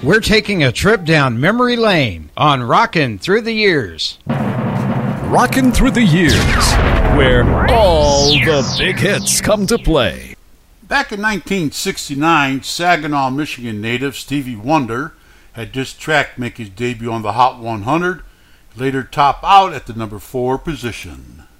We're taking a trip down memory lane on Rockin' Through the Years. Rockin' Through the Years, where all the big hits come to play. Back in 1969, Saginaw, Michigan native Stevie Wonder had this track make his debut on the Hot 100, later top out at the number 4 position.